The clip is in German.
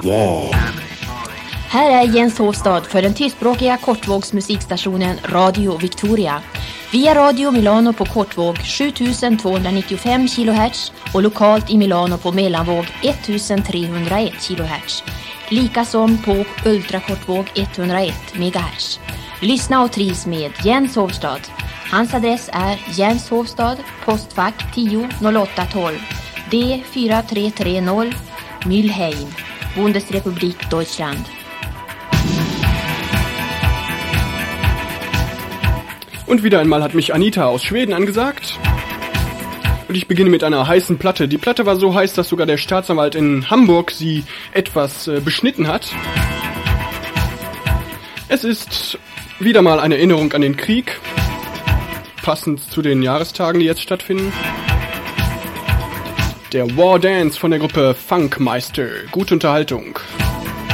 Wow. Här är Jens Hovstad för den tyskspråkiga kortvågsmusikstationen Radio Victoria. Via Radio Milano på kortvåg 7295 kHz och lokalt i Milano på mellanvåg 1301 kHz. Likasom på ultrakortvåg 101 MHz. Lyssna och trivs med Jens Hovstad. Hans adress är Jens Hovstad, postfack 10 0812 D4330 Mülheim, Bundesrepublik Deutschland. Und wieder einmal hat mich Anita aus Schweden angesagt. Und ich beginne mit einer heißen Platte. Die Platte war so heiß, dass sogar der Staatsanwalt in Hamburg sie etwas beschnitten hat. Es ist wieder mal eine Erinnerung an den Krieg, passend zu den Jahrestagen, die jetzt stattfinden. Der War Dance von der Gruppe Funkmeister. Gute Unterhaltung.